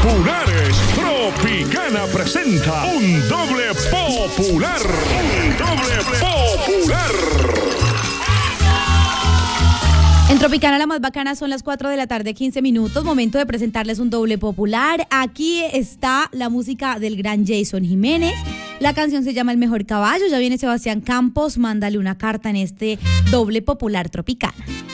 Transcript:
populares. Tropicana presenta un doble popular. Un doble popular. En Tropicana la más bacana son las 4 de la tarde, 15 minutos. Momento de presentarles un doble popular. Aquí está la música del gran Jason Jiménez. La canción se llama El Mejor Caballo. Ya viene Sebastián Campos. Mándale una carta en este doble popular Tropicana.